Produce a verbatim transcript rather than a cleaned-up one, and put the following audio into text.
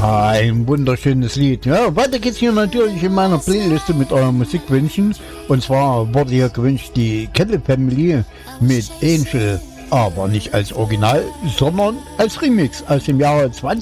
Ein wunderschönes Lied. Ja, weiter geht's hier natürlich in meiner Playliste mit euren Musikwünschen. Und zwar wurde hier gewünscht die Kettle Family mit Angel. Aber nicht als Original, sondern als Remix aus dem Jahre zwanzig